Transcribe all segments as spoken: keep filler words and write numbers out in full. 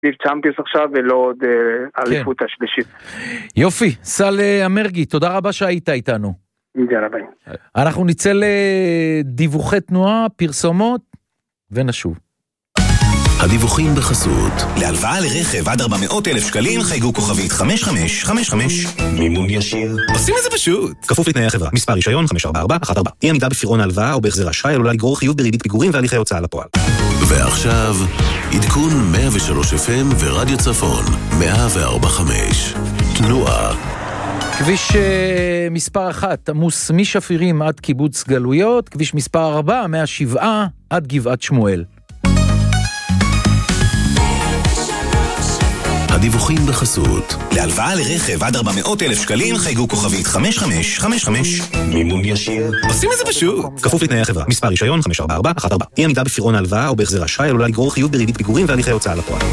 ליג צ'אמפיונס עכשיו, ולא עוד אליפות השלישית. יופי, סל אמרגי, תודה רבה שהיית איתנו. יאללה ביי. אנחנו נצא לדיווחי תנועה, פרסומות, ונשוב. הדיווחים בחסות. להלוואה לרכב עד ארבע מאות אלף שקלים חייגו כוכבית חמש חמש חמש חמש. מימון ישיר. עושים את זה פשוט. כפוף לתנאי החברה. מספר רישיון חמש ארבע ארבע אחת ארבע. אי עמידה בפירעון ההלוואה או בהחזר אשראי עלולה לגרור חיוב בריבית פיגורים והליכי הוצאה לפועל. ועכשיו, עדכון מאה ושלוש אף אם ורדיו צפון מאה וארבע חמש. תנועה. כביש מספר אחת עמוס משפירים עד קיבוץ גלויות, כביש מספר ארבע מהשבעה עד גבעת שמואל. הדיווחים בחסות. להלוואה לרכב עד ארבע מאות אלף שקלים חייגו כוכבית חמש חמש חמש חמש. מימון ישיר. עושים את זה פשוט. כפוף לתנאי החברה. מספר רישיון חמש ארבע ארבע אחת ארבע. אי עמידה בפירעון ההלוואה או בהחזר אשראי עלולה לגרור חיוב בריבית פיגורים והליכי הוצאה לפועל.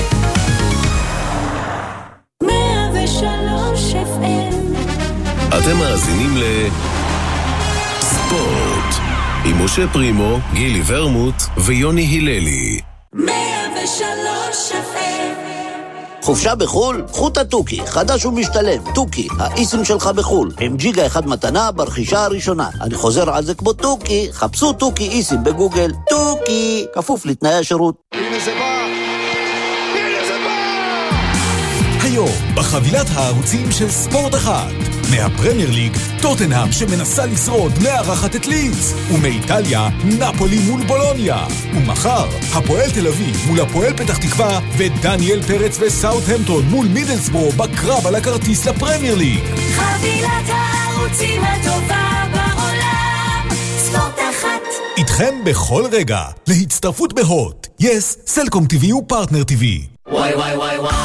מאה ושלוש אף אם. אתם מאזינים ל ספורט עם משה פרימו, גילי ורמוט ויוני היללי. מאה ושלוש אף אם. חופשה בחול? קחו את הטוקי, חדש ומשתלם. טוקי, האיסם שלך בחול. עם ג'יגה אחד מתנה ברכישה הראשונה. אני חוזר על זה כמו טוקי, חפשו טוקי איסם בגוגל. טוקי, כפוף לתנאי השירות. הנה זה בא! הנה זה בא! היום, בחבילת הערוצים של ספורט אחד. מהפרמייר ליג, טוטנהאם שמנסה לשרוד מארחת את לידס, ומאיטליה, נפולי מול בולוניה. ומחר, הפועל תל אביב מול הפועל פתח תקווה, ודניאל פרץ וסאות'המפטון מול מידלסבורו בקרב על הכרטיס לפרמייר ליג. חבילת הערוצים הטובה בעולם, ספורט אחת. איתכם בכל רגע, להצטרפות בהוט, יס, סלקום טיווי ופרטנר טיווי. וואי וואי וואי וואי,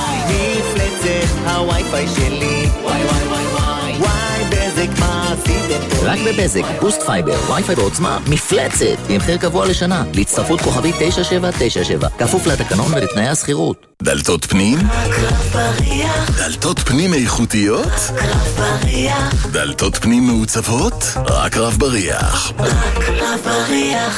מפלצת הווי-פיי שלי. וואי וואי וואי וואי, וואי בזק מה עשיתם פה? רק בבזק, בוסט פייבר, וי-פיי בעוצמה, מפלצת, עם מחיר קבוע לשנה, להצטרפות כוכבית תשע שבע תשע שבע, כפוף לתקנון ולתנאי השכירות. דלתות פנים? קרב בריח. דלתות פנים איכותיות? קרב בריח. דלתות פנים מעוצבות? רק רב בריח. רק קרב בריח.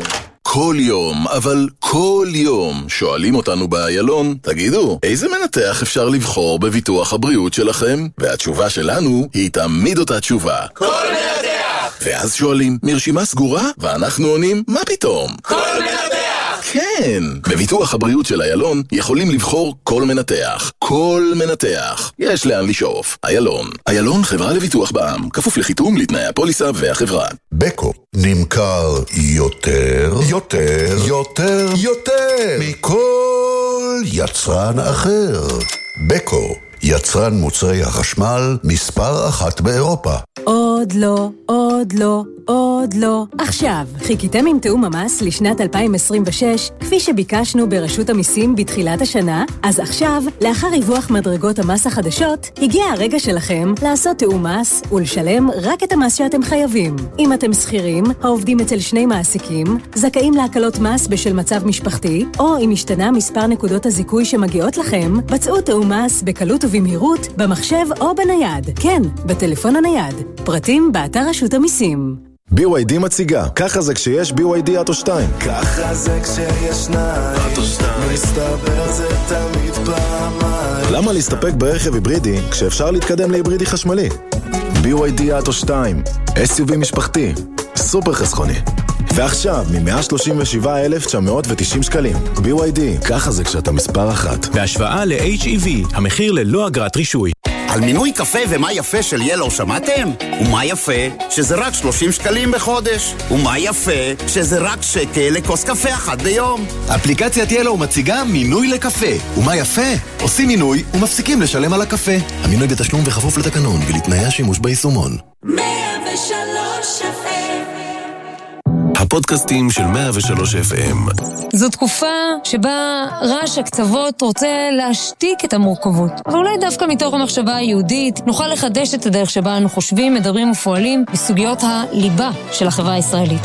כל יום, אבל כל יום, שואלים אותנו באיילון, תגידו, איזה מנתח אפשר לבחור בביטוח הבריאות שלכם? והתשובה שלנו היא תמיד אותה תשובה. כל מנתח! ואז שואלים, מרשימה סגורה? ואנחנו עונים, מה פתאום? כל מנתח! כן, בביטוח הבריאות של איילון יכולים לבחור כל מנתח. כל מנתח. יש לאן לשאוף. איילון. איילון חברה לביטוח בע"מ, כפוף לחיתום לתנאי הפוליסה והחברה. בקו נמכר יותר, יותר, יותר, יותר מכל יצרן אחר. בקו, יצרן מוצרי החשמל מספר אחת באירופה. עוד לא, עוד לא, עוד לא. עכשיו, חיכיתם עם תאום המס לשנת אלפיים עשרים ושש, כפי שביקשנו ברשות המיסים בתחילת השנה? אז עכשיו, לאחר ריווח מדרגות המס החדשות, הגיע הרגע שלכם לעשות תאום מס ולשלם רק את המס שאתם חייבים. אם אתם שכירים, העובדים אצל שני מעסיקים, זכאים להקלות מס בשל מצב משפחתי, או אם השתנה מספר נקודות הזיכוי שמגיעות לכם, בצעו תאום מס בקלות ובמהירות, במחשב או בנייד. כן, בטלפון הנייד. פרטים באתר רשות המיסים. בי וואי די מציגה, ככה זה כשיש בי וואי די אוטו שתיים. ככה זה כשיש שניים, מסתבר זה תמיד פעמיים. למה להסתפק ברכב היברידי כשאפשר להתקדם להיברידי חשמלי? בי וואי די אוטו שתיים, אס יו וי משפחתי, סופר חסכוני. ועכשיו מ-מאה שלושים ושבעה אלף תשע מאות ותשעים שקלים. בי וואי די, ככה זה כשאתה מספר אחת. בהשוואה ל-אייץ' אי וי, המחיר ללא אגרת רישוי. על מינוי קפה ומה יפה של ילו שמעתם? ומה יפה? שזה רק שלושים שקלים בחודש. ומה יפה? שזה רק שקל לכוס קפה אחת ביום. אפליקציית ילו מציגה מינוי לקפה. ומה יפה? עושים מינוי ומפסיקים לשלם על הקפה. המינוי בתשלום וחפוף לתקנון ולתנאי השימוש ביישומון. מאה ושלוש אף אם. הפודקאסטים של מאה ושלוש אף אם. זו תקופה שבה רעש הקצוות רוצה להשתיק את המורכבות. אבל אולי דווקא מתוך המחשבה היהודית נוכל לחדש את הדרך שבה אנו חושבים, מדברים ופועלים בסוגיות הליבה של החברה הישראלית.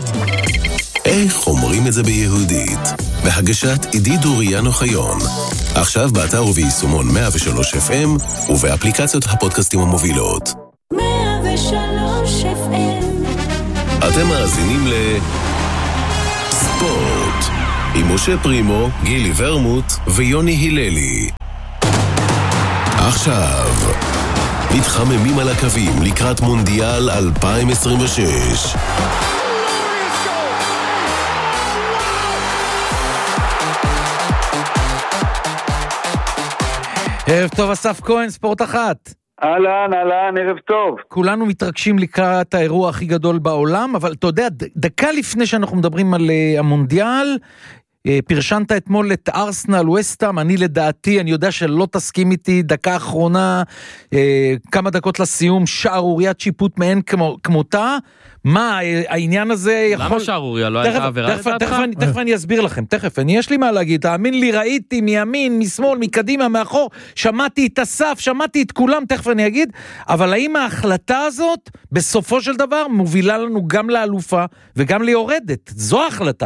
איך אומרים את זה ביהודית? בהגשת עידית דוריאן אוחיון. עכשיו באתר וביישומון מאה ושלוש אף אם ובאפליקציות הפודקאסטים המובילות. מאה ושלוש אף אם. אתם מאזינים ל ספורט עם משה פרימו, גילי ורמוט ויוני היללי. עכשיו, מתחממים על הקווים לקראת מונדיאל אלפיים עשרים ושש. ערב טוב, אסף כהן, ספורט אחת. אהלן, אהלן, ערב טוב. כולנו מתרגשים לקראת האירוע הכי גדול בעולם, אבל אתה יודע, דקה לפני שאנחנו מדברים על המונדיאל, פרשנת אתמול את ארסנל ווסטהאם, אני לדעתי, אני יודע שלא תסכים איתי, דקה אחרונה, כמה דקות לסיום, שערוריית שיפוט מעין כמותה, מה, העניין הזה יכול... למה שערוריה? לא הייתה עבירה לדעתך? תכף אני אסביר לכם, תכף, אני יש לי מה להגיד, תאמין לי, ראיתי מימין, משמאל, מקדימה, מאחור, שמעתי את הסף, שמעתי את כולם, תכף אני אגיד, אבל האם ההחלטה הזאת, בסופו של דבר, מובילה לנו גם לאלופה, וגם ליורדת, זו ההחלטה.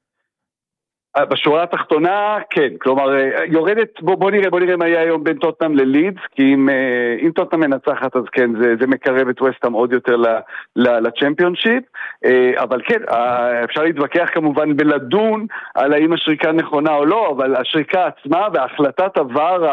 בשורה התחתונה, כן, כלומר, יורדת, בוא, בוא נראה, בוא נראה מה יהיה היום בין טוטנהאם ללידס, כי אם, אם טוטנהאם מנצחת, אז כן, זה, זה מקרב את ווסטהאם עוד יותר לצ'מפיונשיפ, אבל כן, אפשר להתווכח כמובן בלדון על האם השריקה נכונה או לא, אבל השריקה עצמה והחלטת עבר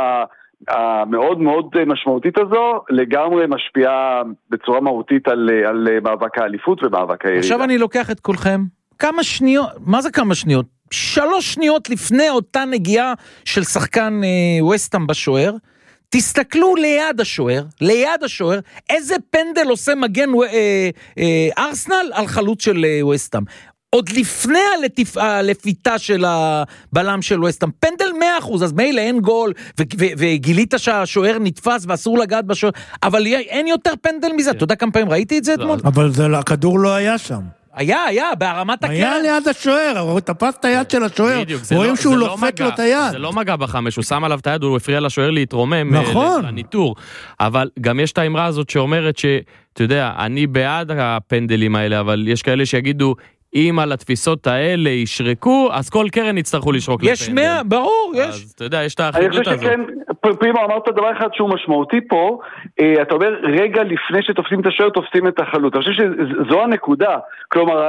המאוד מאוד משמעותית הזו, לגמרי משפיעה בצורה מהותית על, על מאבק האליפות ומאבק הירידה. עכשיו אני לוקח את כולכם, כמה שניות, מה זה כמה שניות? שלוש שניות לפני אותה נגיעה של שחקן אה, ווסטהאם בשוער, תסתכלו ליד השוער, ליד השוער, איזה פנדל עושה מגן אה, אה, ארסנל על חלוץ של אה, ווסטהאם. עוד לפני הלטיפ, הלפיתה של הבלם של ווסטהאם, פנדל מאה אחוז, אז מילא אין גול, ו- ו- וגילית שהשוער נתפס ואסור לגעת בשוער, אבל אין יותר פנדל מזה, אתה יודע כמה פעמים ראיתי את זה אתמול? אבל הכדור לא היה שם. היה, היה, בהרמת הקרן. היה ליד השוער, הוא תפס את היד של השוער, רואים שהוא לופת לו את היד. זה לא מגע בחמש, הוא שם עליו את היד, הוא הפריע לשוער להתרומם נכון. לניטור. אבל גם יש את האמרה הזאת שאומרת שאתה יודע, אני בעד הפנדלים האלה, אבל יש כאלה שיגידו, אם על התפיסות האלה ישרקו, אז כל קרן יצטרכו לשרוק לפנדל. יש מאה, ברור, יש. אז אתה יודע, יש את האחידות הזאת. אני חושב שכן, פרימו אמרת דבר אחד שהוא משמעותי פה, אתה אומר, רגע לפני שתופסים את השוער, תופסים את החלוץ. אני חושב שזו הנקודה, כלומר,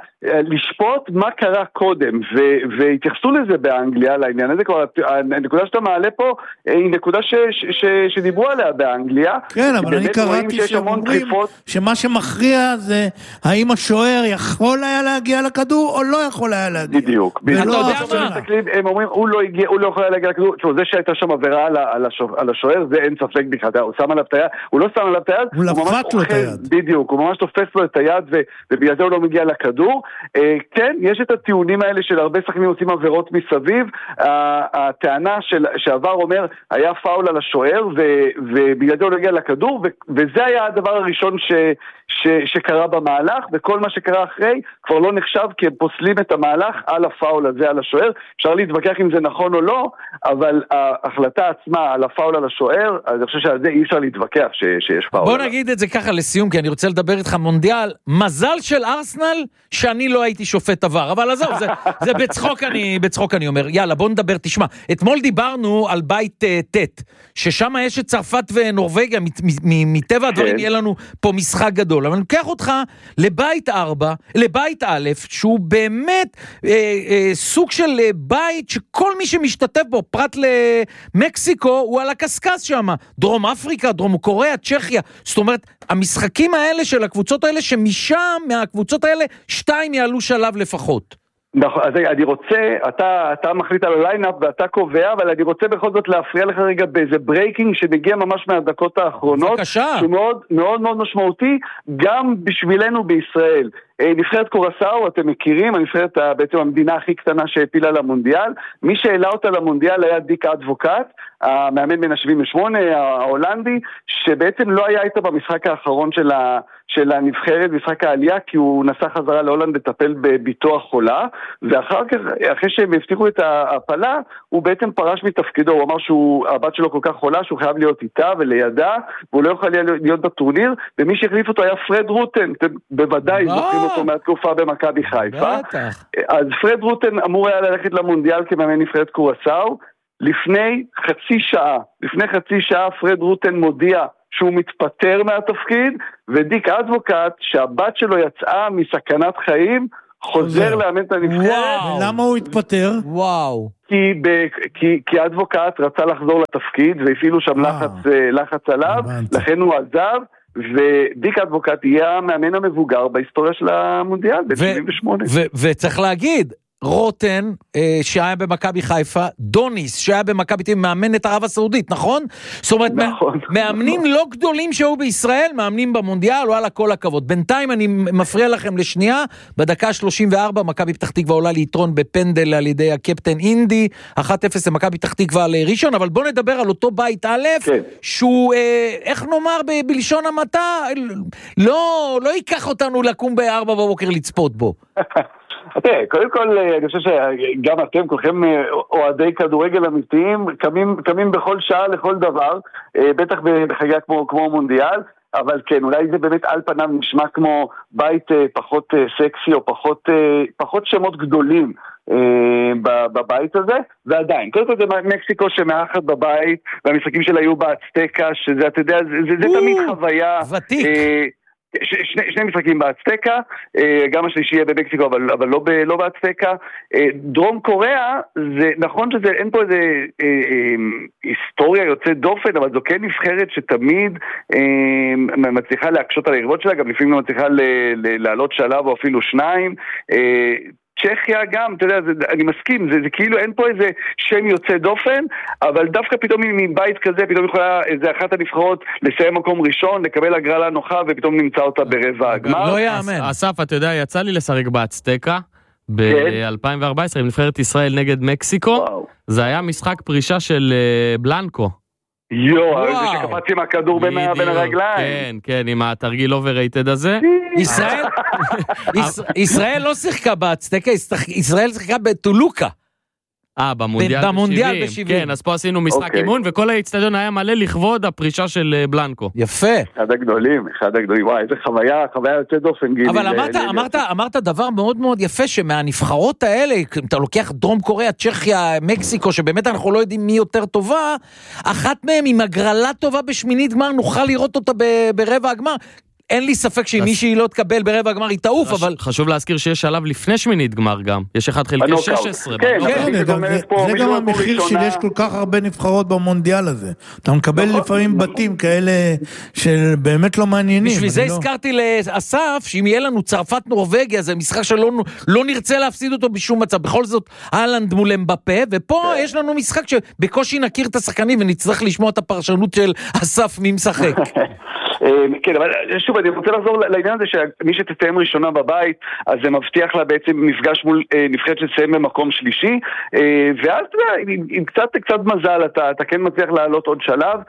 לשפוט מה קרה קודם, והתייחסו לזה באנגליה, לעניין הזה, כלומר, הנקודה שאתה מעלה פה, היא נקודה שדיברו עליה באנגליה. כן, אבל אני קראתי שאומרים שמה שמכריע זה, האם השוער יכול היה להגיע לכדור, או לא יכול היה להגיע. בדיוק. הם אומרים, הוא לא הגיע, הוא לא יכול היה להגיע לכדור, זה שהייתה שם עבירה על השוער, זה אין ספק בכלל, הוא שם עליו את היד, הוא לא שם עליו את היד, הוא לפת לו את היד. בדיוק, הוא ממש תופס לו את היד, ובגלל זה הוא לא מגיע לכדור. כן, יש את הטיעונים האלה של הרבה שחקנים עושים עבירות מסביב, הטענה שעבר אומר, היה פאול על השוער, ובגלל זה הוא לא הגיע לכדור, וזה היה הדבר הראשון שקרה במהלך, וכל מה שקרה אחרי, כבר לא נחשב כי הם פוסלים את המהלך על הפאול הזה על השוער. אפשר להתווכח אם זה נכון או לא, אבל ההחלטה עצמה על הפאול על השוער, אני חושב שעל זה אי אפשר להתווכח ש- שיש פאול. בוא נגיד את זה ככה לסיום, כי אני רוצה לדבר איתך מונדיאל. מזל של ארסנל שאני לא הייתי שופט עבר, אבל עזוב, זה, זה בצחוק אני, בצחוק אני אומר. יאללה, בוא נדבר, תשמע. אתמול דיברנו על בית ט', ששם יש את צרפת ונורווגיה, מטבע הדברים יהיה לנו פה משחק גדול, אבל אני לוקח אותך לבית ארבע, לבית א', שהוא באמת אה, אה, סוג של בית שכל מי שמשתתף בו, פרט למקסיקו, הוא על הקסקס שם. דרום אפריקה, דרום קוריאה, צ'כיה. זאת אומרת, המשחקים האלה של הקבוצות האלה, שמשם, מהקבוצות האלה, שתיים יעלו שלב לפחות. נכון, אז אני רוצה, אתה, אתה מחליט על הליינאפ ואתה קובע, אבל אני רוצה בכל זאת להפריע לך רגע באיזה ברייקינג שמגיע ממש מהדקות האחרונות. בבקשה. שהוא מאוד מאוד מאוד משמעותי, גם בשבילנו בישראל. נבחרת קורסאו, אתם מכירים, הנבחרת בעצם המדינה הכי קטנה שהפילה למונדיאל. מי שהעלה אותה למונדיאל היה דיק אדבוקט, המאמן בין ה-שבעים ושמונה, ההולנדי, שבעצם לא היה איתה במשחק האחרון של ה... של הנבחרת, משחק העלייה, כי הוא נסע חזרה להולנד לטפל בביתו החולה, ואחר כך, אחרי שהם הבטיחו את ההפלה, הוא בעצם פרש מתפקידו, הוא אמר שהבת שלו כל כך חולה, שהוא חייב להיות איתה ולידה, והוא לא יכול להיות בטורניר, ומי שהחליף אותו היה פרד רוטן, בוודאי זוכרים אותו מהתקופה במכבי חיפה. אז פרד רוטן אמור היה ללכת למונדיאל כמאמן נבחרת קורסאו, לפני חצי שעה, לפני חצי שעה פרד רוטן מודיע שהוא מתפטר מהתפקיד, ודיק אדבוקט, שהבת שלו יצאה מסכנת חיים, חוזר לאמן את הנבחרת. למה הוא התפטר? וואו. כי, ב, כי, כי האדבוקט רצה לחזור לתפקיד, והפעילו שם לחץ, לחץ עליו, לכן הוא עזב, ודיק האדבוקט יהיה המאמן המבוגר בהיסטוריה של המונדיאל, ב-שבעים ושמונה. וצריך להגיד, רוטן, שהיה במכבי חיפה, דוניס, שהיה במכבי תל אביב, מאמן את ערב הסעודית, נכון? זאת אומרת, נכון. מאמנים לא גדולים שהיו בישראל, מאמנים במונדיאל, וואלה, כל הכבוד. בינתיים אני מפריע לכם לשנייה, בדקה שלושים וארבע, מכבי פתח תקווה עולה ליתרון בפנדל על ידי הקפטן אינדי, אחת אפס למכבי פתח תקווה על ראשון, אבל בוא נדבר על אותו בית א', כן. שהוא, אה, איך נאמר ב- בלשון המעטה, לא, לא ייקח אותנו לקום בארבע בבוקר לצפות בו. תראה, קודם כל, אני חושב שגם אתם, כולכם אוהדי כדורגל אמיתיים, קמים, קמים בכל שעה לכל דבר, בטח בחגיגה כמו, כמו מונדיאל, אבל כן, אולי זה באמת על פניו נשמע כמו בית פחות סקסי, או פחות, פחות שמות גדולים בבית הזה, ועדיין, קודם כל זה מקסיקו שמאחד בבית, והמשחקים שלה היו באצטקה, שזה, אתה יודע, זה, זה תמיד חוויה... ותיק. שני, שני משחקים באצטקה, גם השלישי יהיה במקסיקו, אבל, אבל לא, ב, לא באצטקה. דרום קוריאה, זה נכון שזה, אין פה איזה אה, אה, היסטוריה יוצאת דופן, אבל זו כן נבחרת שתמיד אה, מצליחה להקשות על היריבות שלה, גם לפעמים לא מצליחה ל, ל, לעלות שלב או אפילו שניים. אה, צ'כיה גם, אתה יודע, זה, אני מסכים, זה, זה כאילו אין פה איזה שם יוצא דופן, אבל דווקא פתאום מבית כזה, פתאום יכולה איזה אחת הנבחרות לסיים מקום ראשון, לקבל הגרלה נוחה, ופתאום נמצא אותה ברבע הגמר. לא יאמן. אסף, אתה יודע, יצא לי לשחק באצטקה, ב-אלפיים וארבע עשרה, עם נבחרת ישראל נגד מקסיקו, זה היה משחק פרישה של בלנקו. יו, זה שקפץ עם הכדור בין הרגליים. כן, כן, עם התרגיל אובררייטד הזה. ישראל, ישראל לא שיחקה באצטקה, ישראל שיחקה בטולוקה. אה, במונדיאל ב-שבעים. כן, אז פה עשינו משחק אימון, וכל האצטדיון היה מלא לכבוד הפרישה של בלנקו. יפה. אחד הגדולים, אחד הגדולים. וואי, איזה חוויה, חוויה יוצאת דופן, גילי. אבל אמרת, אמרת, אמרת דבר מאוד מאוד יפה, שמהנבחרות האלה, אתה לוקח דרום קוריאה, צ'כיה, מקסיקו, שבאמת אנחנו לא יודעים מי יותר טובה, אחת מהם עם הגרלה טובה בשמינית גמר, נוכל לראות אותה ברבע הגמר. אין לי ספק שאם מישהי לא תקבל ברבע הגמר היא תעוף, אבל... חשוב להזכיר שיש שלב לפני שמינית גמר גם. יש אחד חלקי שש עשרה. כן, זה גם המחיר של יש כל כך הרבה נבחרות במונדיאל הזה. אתה מקבל לפעמים בתים כאלה שבאמת לא מעניינים. בשביל זה הזכרתי לאסף, שאם יהיה לנו צרפת נורווגיה, זה משחק שלא נרצה להפסיד אותו בשום מצב. בכל זאת, הלנד מול אמבפה, ופה יש לנו משחק שבקושי נכיר את השחקנים, ונצטרך לשמוע את הפרשנות של אסף מי משחק. כן, אבל שוב, אני רוצה לחזור לעניין הזה שמי שתתאם ראשונה בבית, אז זה מבטיח לה בעצם מפגש מול נבחרת שתסיים במקום שלישי, ואז אתה יודע, עם קצת קצת מזל, אתה, אתה כן מצליח לעלות עוד שלב,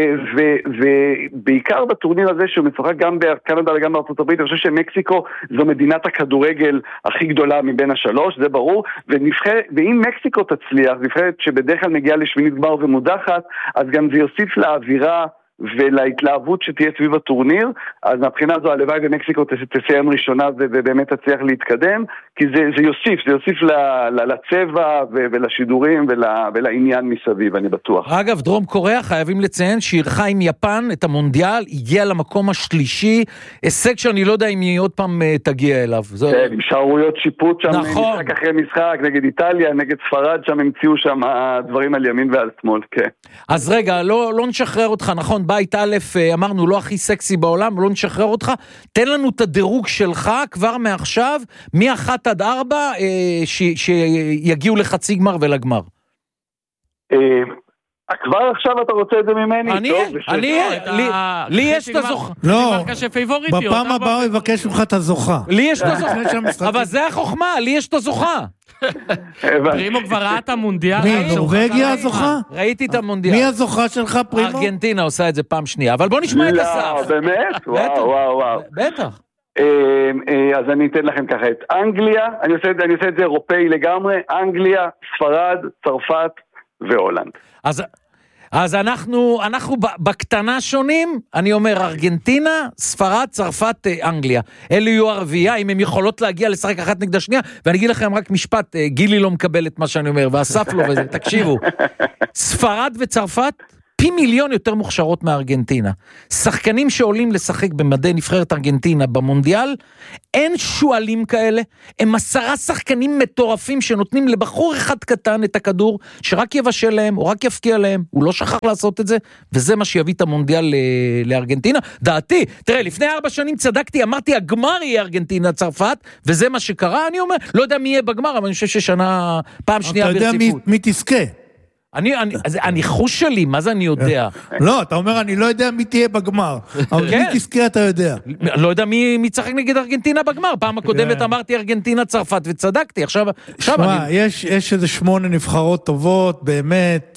ובעיקר בטורניר הזה שהוא משחק גם בקנדה וגם בארצות הברית, אני חושב שמקסיקו זו מדינת הכדורגל הכי גדולה מבין השלוש, זה ברור, ונבחרת, ואם מקסיקו תצליח, נבחרת שבדרך כלל מגיעה לשמינית גמר ומודחת, אז גם זה יוסיף לאווירה ולהתלהבות שתהיה סביב הטורניר, אז מהבחינה הזו הלוואי במקסיקו תסיים ראשונה ובאמת תצליח להתקדם, כי זה, זה יוסיף, זה יוסיף לצבע ולשידורים ולעניין מסביב, אני בטוח. אגב, דרום קוריאה חייבים לציין שאירחה עם יפן את המונדיאל, הגיע למקום השלישי, הישג שאני לא יודע אם היא עוד פעם תגיע אליו. כן, עם שערויות שיפוט שם, נכון. משחק אחרי משחק, נגד איטליה, נגד ספרד, שם המציאו שם דברים על ימין ועל שמאל, כן. אז רגע, לא, לא נשחרר אותך, נכון, בית א', אמרנו, לא הכי סקסי בעולם, לא נשחרר אותך, תן לנו את הדירוג שלך כבר מעכשיו, מאחת עד ארבע, שיגיעו לחצי גמר ולגמר. כבר עכשיו אתה רוצה את זה ממני? אני, אני, לי יש את הזוכה. לא, בפעם הבאה הוא יבקש ממך את הזוכה. לי יש את הזוכה, אבל זה החוכמה, לי יש את הזוכה. פרימו כבר ראה את המונדיאל. מי, נורווגיה הזוכה? ראיתי את המונדיאל. מי הזוכה שלך, פרימו? ארגנטינה עושה את זה פעם שנייה, אבל בוא נשמע את הסף. לא, באמת? וואו, וואו, וואו. בטח. אז אני אתן לכם ככה את אנגליה, אני עושה את זה אירופאי לגמרי, אנגליה, ספרד, צרפת והולנד. אז... אז אנחנו, אנחנו בקטנה שונים, אני אומר ארגנטינה, ספרד, צרפת, אנגליה. אלה יהיו הרביעייה, אם הם יכולות להגיע לשחק אחת נגד השנייה, ואני אגיד לכם רק משפט, גילי לא מקבל את מה שאני אומר, ואסף לו וזה, תקשיבו. ספרד וצרפת, פי מיליון יותר מוכשרות מארגנטינה. שחקנים שעולים לשחק במדי נבחרת ארגנטינה במונדיאל, אין שואלים כאלה, הם עשרה שחקנים מטורפים שנותנים לבחור אחד קטן את הכדור, שרק יבשל להם, או רק יפקיע להם, הוא לא שכח לעשות את זה, וזה מה שיביא את המונדיאל לארגנטינה. דעתי, תראה, לפני ארבע שנים צדקתי, אמרתי, הגמר יהיה ארגנטינה צרפת, וזה מה שקרה, אני אומר, לא יודע מי יהיה בגמר, אבל אני חושב ששנה, פעם שנייה ברציפות. אתה יודע מי תזכה? אני, אני, אז הניחוש שלי, מה זה אני יודע? לא, אתה אומר, אני לא יודע מי תהיה בגמר, אבל מי תזכה אתה יודע. לא יודע מי צחק נגד ארגנטינה בגמר, פעם הקודמת אמרתי ארגנטינה צרפת וצדקתי, עכשיו אני... יש איזה שמונה נבחרות טובות, באמת,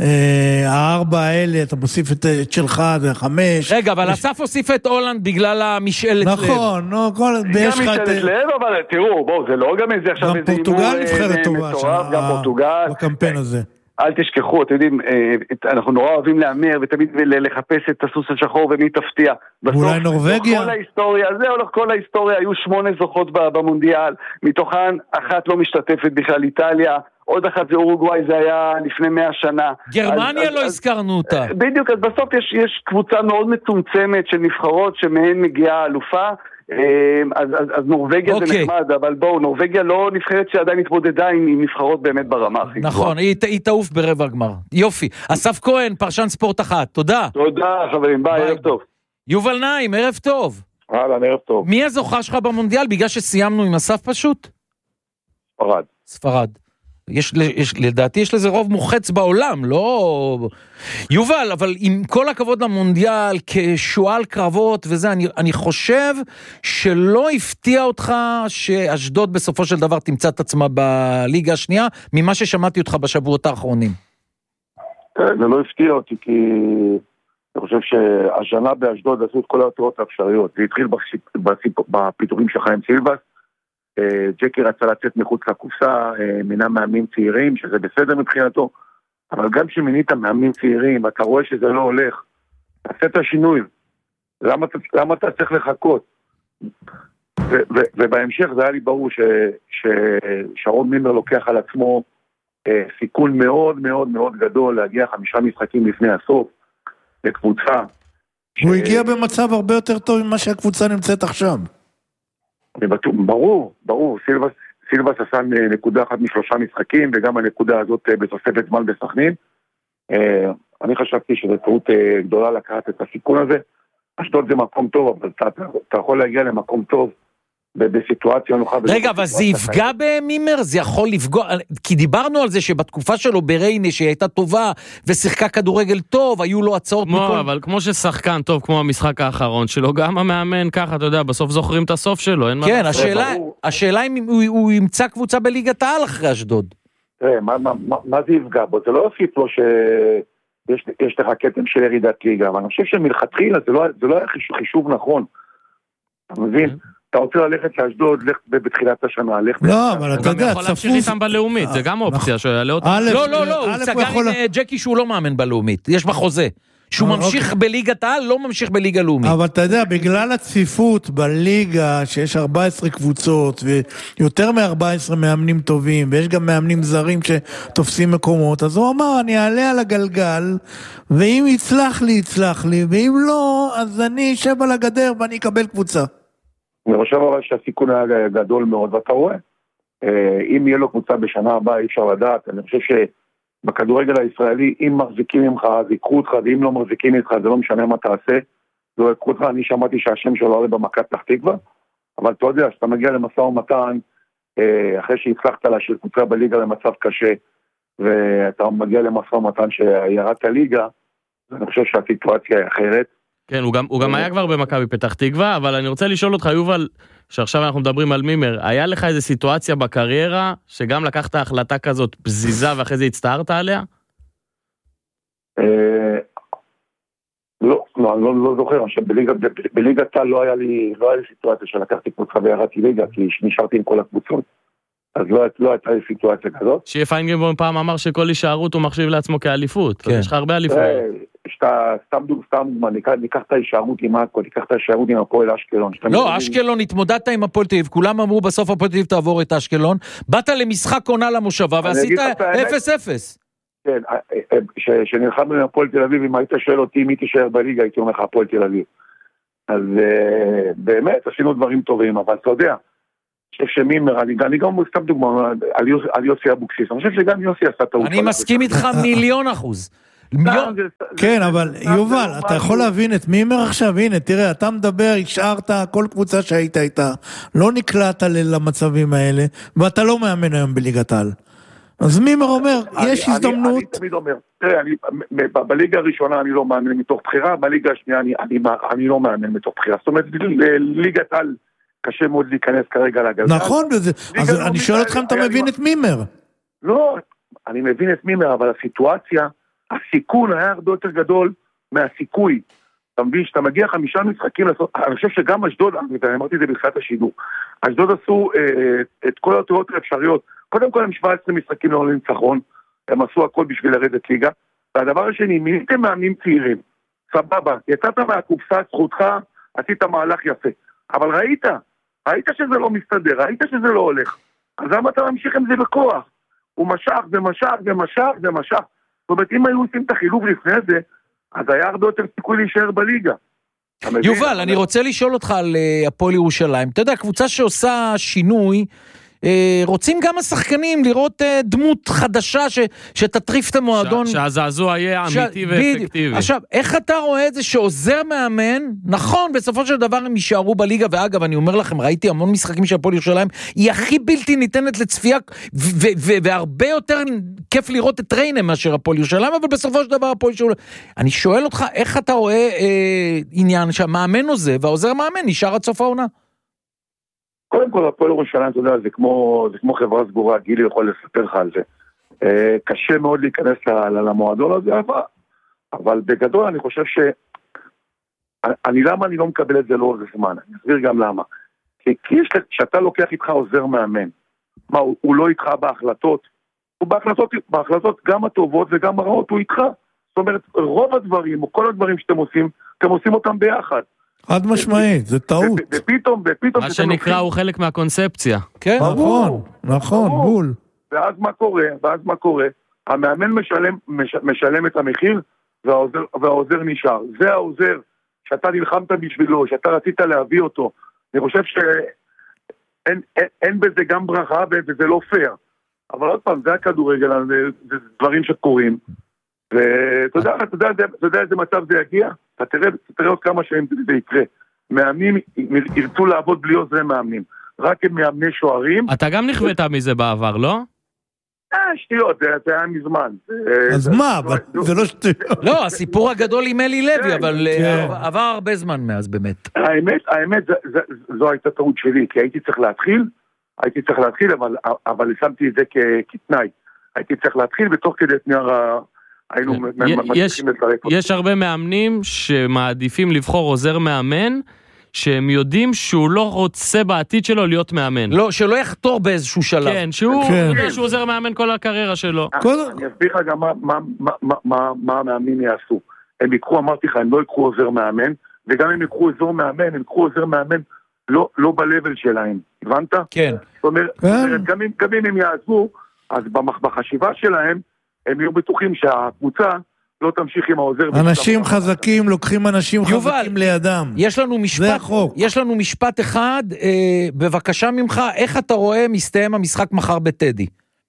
הארבע האלה, אתה מוסיף את שלך, זה חמש. רגע, אבל אסף הוסיף את הולנד בגלל המשאלת לב. נכון, גם משאלת לב, אבל תראו, בואו, זה לא גם איזה עכשיו... גם פורטוגל נבחרת טובה, גם פורטוגל. בקמפיין הזה. אל תשכחו, אתם יודעים, אנחנו נורא אוהבים לאמר ותמיד לחפש את הסוס השחור ומי תפתיע. אולי נורווגיה? כל ההיסטוריה, זה הולך כל ההיסטוריה, היו שמונה זוכות במונדיאל, מתוכן אחת לא משתתפת בכלל, איטליה, עוד אחת זה אורוגוואי, זה היה לפני מאה שנה. גרמניה לא הזכרנו אותה. בדיוק, אז בסוף יש, יש קבוצה מאוד מצומצמת של נבחרות שמהן מגיעה אלופה, אז, אז, אז נורווגיה okay. זה נחמד, אבל בואו, נורווגיה לא נבחרת שעדיין התמודדה עם נבחרות באמת ברמה הכי גבוהה. נכון, היא, היא תעוף ברבע גמר. יופי. אסף כהן, פרשן ספורט אחת, תודה. תודה חברים, ביי, ביי. ערב טוב. יובל נעים, ערב טוב. אהלן, ערב טוב. מי הזוכה שלך במונדיאל? בגלל שסיימנו עם אסף פשוט? ספרד. ספרד. יש, יש, לדעתי יש לזה רוב מוחץ בעולם, לא... יובל, אבל עם כל הכבוד למונדיאל, כשואל קרבות וזה, אני, אני חושב שלא הפתיע אותך שאשדוד בסופו של דבר תמצא את עצמה בליגה השנייה, ממה ששמעתי אותך בשבועות האחרונים. כן, זה לא הפתיע אותי, כי אני חושב שהשנה באשדוד עשו את כל התיאוריות האפשריות. זה התחיל בפיתורים של חיים סילבס, ג'קי רצה לצאת מחוץ לקופסה, מינה מאמנים צעירים, שזה בסדר מבחינתו, אבל גם שמינית מאמנים צעירים, אתה רואה שזה לא הולך, תעשה את השינוי, למה, למה אתה צריך לחכות? ו, ו, ובהמשך זה היה לי ברור ש, ששרון מימר לוקח על עצמו אה, סיכון מאוד מאוד מאוד גדול, להגיע חמישה משחקים לפני הסוף, לקבוצה. הוא ש... הגיע במצב הרבה יותר טוב ממה שהקבוצה נמצאת עכשיו. ברור, ברור, סילבס, סילבס עשה נקודה אחת משלושה משחקים, וגם הנקודה הזאת בתוספת זמן בסכנין. אני חשבתי שזו טעות גדולה לקחת את הסיכון הזה. אשדוד זה מקום טוב, אבל אתה, אתה יכול להגיע למקום טוב בסיטואציה נוחה. רגע, אבל זה יפגע במימר? זה יכול לפגוע? כי דיברנו על זה שבתקופה שלו בריינה, שהיא הייתה טובה, ושיחקה כדורגל טוב, היו לו הצעות מכל... אבל כמו ששחקן טוב, כמו המשחק האחרון שלו, גם המאמן ככה, אתה יודע, בסוף זוכרים את הסוף שלו, אין מה... כן, השאלה, השאלה אם הוא, הוא ימצא קבוצה בליגת העל אחרי אשדוד. תראה, מה, מה, מה, מה זה יפגע בו? זה לא יוסיף לו שיש, יש לך קטן של ירידת ליגה, אבל אני חושב שמלכתחילה זה לא, זה לא היה חישוב נכון. אתה מבין? אתה רוצה ללכת לאשדוד, לך בתחילת השנה, לך... לא, אבל אתה יודע, צפוף... הוא גם יכול להמשיך איתם בלאומית, זה גם אופציה שיעלה אותם. לא, לא, לא, הוא סגר עם ג'קי שהוא לא מאמן בלאומית, יש בחוזה. שהוא ממשיך בליגת העל, לא ממשיך בליגה לאומית. אבל אתה יודע, בגלל הצפיפות בליגה, שיש ארבע עשרה קבוצות, ויותר מ-ארבע עשרה מאמנים טובים, ויש גם מאמנים זרים שתופסים מקומות, אז הוא אמר, אני אעלה על הגלגל, ואם יצלח לי, יצלח לי, ואם לא, אז אני אשב על הגדר ואני אקבל קבוצה. אני חושב אבל שהסיכון היה גדול מאוד, ואתה רואה, אם יהיה לו קבוצה בשנה הבאה, אי אפשר לדעת, אני חושב שבכדורגל הישראלי, אם מחזיקים ממך, אז יקחו אותך, ואם לא מחזיקים איתך, זה לא משנה מה תעשה, לא יקחו אותך, אני שמעתי שהשם שלו עולה במכת פתח תקווה, אבל אתה יודע, שאתה מגיע למשא ומתן, אחרי שהצלחת להשאיר קבוצה בליגה למצב קשה, ואתה מגיע למשא ומתן שירדת ליגה, אני חושב שהסיטואציה היא אחרת, כן, הוא גם, הוא גם היה כבר במכבי פתח תקווה, אבל אני רוצה לשאול אותך, יובל, שעכשיו אנחנו מדברים על מימר, היה לך איזו סיטואציה בקריירה, שגם לקחת החלטה כזאת פזיזה, ואחרי זה הצטערת עליה? לא, לא, לא זוכר, בליגת טל לא היה לי סיטואציה שלקחתי קבוצה וירדתי ליגה, כי נשארתי עם כל הקבוצות, אז לא הייתה לי סיטואציה כזאת. שיהיה פיינגנבוים פעם אמר שכל הישארות הוא מחשיב לעצמו כאליפות, יש לך הרבה אליפות. סתם דוגמה, ניקח את ההישארות עם עכו, ניקח את ההישארות עם הפועל אשקלון. לא, אשקלון התמודדת עם הפועל תל אביב, כולם אמרו בסוף הפועל תל אביב תעבור את אשקלון, באת למשחק עונה למושבה ועשית אפס אפס. כן, שנלחמנו עם הפועל תל אביב, אם היית שואל אותי מי תישאר בליגה, הייתי אומר לך הפועל תל אביב. אז באמת עשינו דברים טובים, אבל אתה יודע, אני חושב שמימר, אני גם סתם דוגמה על יוסי אבוקסיס, אני חושב שגם יוסי עשה טעות. אני מסכים איתך מיליון אחוז. כן, אבל יובל, אתה יכול להבין את מימר עכשיו? הנה, תראה, אתה מדבר, השארת כל קבוצה שהיית איתה, לא נקלעת למצבים האלה, ואתה לא מאמן היום בליגת העל. אז מימר אומר, יש הזדמנות. אני תמיד אומר, תראה, בליגה הראשונה אני לא מאמן מתוך בחירה, בליגה השנייה אני לא מאמן מתוך בחירה. זאת אומרת, ליגת העל קשה מאוד להיכנס כרגע לגלגל. נכון, אז אני שואל אותך אם אתה מבין את מימר. לא, אני מבין את מימר, אבל הסיטואציה, הסיכון היה הרבה יותר גדול מהסיכוי. אתה מבין, שאתה מגיע חמישה משחקים לעשות, אני חושב שגם אשדוד, אני אמרתי את זה בתחילת השידור, אשדוד עשו את כל התיאוריות האפשריות. קודם כל הם שבע עשרה משחקים לא לניצחון, הם עשו הכל בשביל לרדת ליגה, והדבר השני, מיניתם מאמנים צעירים, סבבה, יצאת מהקופסה, זכותך, עשית מהלך יפה, אבל ראית, ראית שזה לא מסתדר, ראית שזה לא הולך, אז למה אתה ממשיך עם זה בכוח? הוא משך ומשך ומשך ומשך, זאת אומרת, אם היו עושים את החילוב לפני זה, אז היה הרבה יותר סיכוי להישאר בליגה. יובל, אני רוצה לשאול אותך על הפועל ירושלים, אתה יודע, קבוצה שעושה שינוי, רוצים גם השחקנים לראות דמות חדשה ש, שתטריף את המועדון. שהזעזוע יהיה אמיתי ואפקטיבי. עכשיו, איך אתה רואה את זה שעוזר מאמן? נכון, בסופו של דבר הם יישארו בליגה, ואגב, אני אומר לכם, ראיתי המון משחקים של הפועל ירושלים, היא הכי בלתי ניתנת לצפייה, ו- ו- והרבה יותר כיף לראות את ריינה מאשר הפועל ירושלים, אבל בסופו של דבר הפועל ירושלים. אני שואל אותך, איך אתה רואה אה, עניין שהמאמן עוזב, והעוזר מאמן נשאר עד סוף העונה? קודם כל, הפועל ירושלים, אתה יודע, זה כמו, זה כמו חברה סגורה, גילי יכול לספר לך על זה. אה, קשה מאוד להיכנס למועדון הזה, אבל, אבל בגדול אני חושב ש... אני, למה אני לא מקבל את זה לאורך זמן? אני אסביר גם למה. כי, כי יש, שאתה לוקח איתך עוזר מאמן, מה, הוא, הוא לא איתך בהחלטות? הוא בהחלטות, בהחלטות גם הטובות וגם הרעות, הוא איתך. זאת אומרת, רוב הדברים, או כל הדברים שאתם עושים, אתם עושים אותם ביחד. חד משמעית, זה טעות. ופתאום, ופתאום... מה שנקרא הוא חלק מהקונספציה. כן, נכון, נכון, בול. ואז מה קורה? ואז מה קורה? המאמן משלם, משלם את המחיר, והעוזר, והעוזר נשאר. זה העוזר שאתה נלחמת בשבילו, שאתה רצית להביא אותו. אני חושב שאין אין, אין בזה גם ברכה, וזה לא פייר. אבל עוד פעם, זה הכדורגל, זה דברים שקורים. ואתה יודע, אתה יודע, אתה יודע איזה מצב זה יגיע? אתה תראה, תראה עוד כמה שנים זה יקרה. מאמנים ירצו לעבוד בלי עוזרי מאמנים. רק הם מאמני שוערים. אתה גם נכווית מזה בעבר, לא? אה, שטויות, זה היה מזמן. אז מה, זה לא שטויות. לא, הסיפור הגדול עם אלי לוי, אבל עבר הרבה זמן מאז באמת. האמת, האמת, זו הייתה טעות שלי, כי הייתי צריך להתחיל, הייתי צריך להתחיל, אבל שמתי את זה כתנאי. הייתי צריך להתחיל, בתוך כדי תנייר ה... יש, יש הרבה מאמנים שמעדיפים לבחור עוזר מאמן שהם יודעים שהוא לא רוצה בעתיד שלו להיות מאמן. לא, שלא יחתור באיזשהו שלב. כן, שהוא יודע שהוא עוזר מאמן כל הקריירה שלו. אני אסביר לך גם מה המאמנים יעשו. הם יקחו, אמרתי לך, הם לא יקחו עוזר מאמן, וגם הם יקחו עוזר מאמן, הם יקחו עוזר מאמן לא בלבל שלהם. הבנת? כן. זאת אומרת, גם אם הם יעזו, אז בחשיבה שלהם, הם יהיו בטוחים שהקבוצה לא תמשיך עם העוזר. אנשים חזקים לוקחים אנשים חזקים לידם. יש לנו משפט, יש לנו משפט אחד, אה, בבקשה ממך, איך אתה רואה מסתיים המשחק מחר בטדי?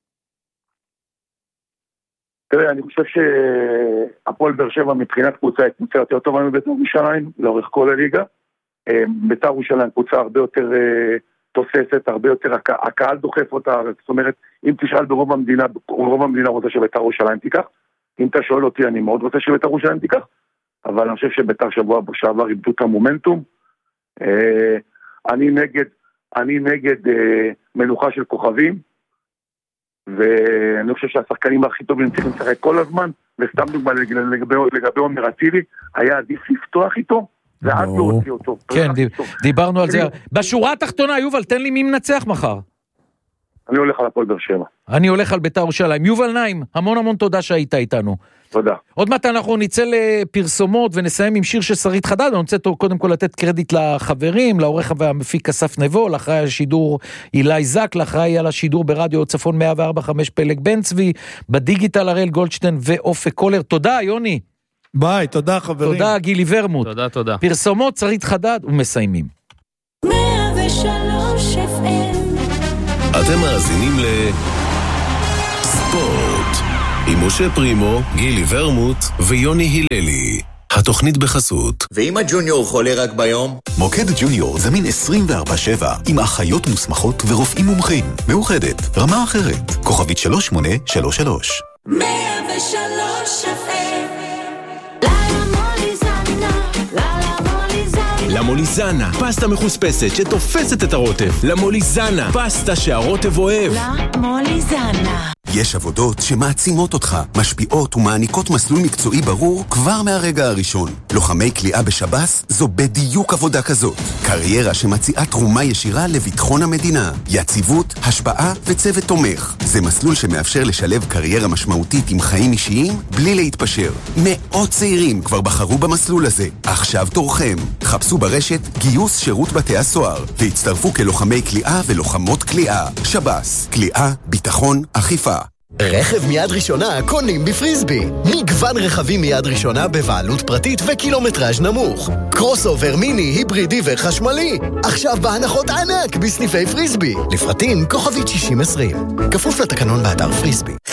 תראה, אני חושב שהפועל באר שבע מבחינת קבוצה היא קבוצה יותר טובה מבית"ר ירושלים, לאורך כל הליגה. בית"ר ירושלים קבוצה הרבה יותר תוססת, הרבה יותר, הקהל דוחף אותה, זאת אומרת, אם תשאל ברוב המדינה, רוב המדינה רוצה שבית"ר ירושלים תיקח, אם אתה שואל אותי, אני מאוד רוצה שבית"ר ירושלים תיקח, אבל אני חושב שבית"ר שבוע שעבר איבדו את המומנטום, אני נגד, אני נגד מנוחה של כוכבים, ואני חושב שהשחקנים הכי טובים צריכים לשחק כל הזמן, וסתם דוגמה לגבי עומר אצילי, היה עדיף לפתוח איתו, ועד לא הוציא אותו. כן, דיברנו על זה. בשורה התחתונה, יובל, תן לי מי מנצח מחר. אני הולך על הפועל באר שבע. אני הולך על בית"ר ירושלים. יובל נעים, המון המון תודה שהיית איתנו. תודה. עוד מעט אנחנו נצא לפרסומות ונסיים עם שיר של שרית חדד. אני רוצה קודם כל לתת קרדיט לחברים, לעורך והמפיק אסף נבו, לאחראי על השידור אילי זק, לאחראי על השידור ברדיו צפון מאה וארבע נקודה חמש פלג בן צבי, בדיגיטל הראל גולדשטיין ואופק קולר. תודה יוני. ביי, תודה חברים. תודה גילי ורמוט. תודה, תודה. פרסומות, שרית חדד ומסיימים. מאה ושלוש אף אם אתם מאזינים לספורט עם משה פרימו, גילי ורמוט ויוני היללי. התוכנית בחסות. ואם הג'וניור חולה רק ביום? מוקד ג'וניור זמין עשרים וארבע שבע עם אחיות מוסמכות ורופאים מומחים. מאוחדת, רמה אחרת. כוכבית שלוש שמונה שלוש שלוש. מאה ושלוש אף אם למוליזנה, פסטה מחוספסת שתופסת את הרוטב. למוליזנה, פסטה שהרוטב אוהב. למוליזנה. יש עבודות שמעצימות אותך, משפיעות ומעניקות מסלול מקצועי ברור כבר מהרגע הראשון. לוחמי כליאה בשב"ס זו בדיוק עבודה כזאת. קריירה שמציעה תרומה ישירה לביטחון המדינה. יציבות, השפעה וצוות תומך. זה מסלול שמאפשר לשלב קריירה משמעותית עם חיים אישיים בלי להתפשר. מאות צעירים כבר בחרו במסלול הזה. עכשיו תורכם. חפשו ברשת גיוס שירות בתי הסוהר והצטרפו כלוחמי כליאה ולוחמות כליאה. שב"ס, כליאה, ביטחון, אכיפה. רכב מיד ראשונה קונים בפריסבי. מגוון רכבים מיד ראשונה בבעלות פרטית וקילומטראז' נמוך. קרוס אובר מיני, היברידי וחשמלי. עכשיו בהנחות ענק בסניפי פריסבי. לפרטים כוכבית שישים עשרים. כפוף לתקנון באתר פריסבי.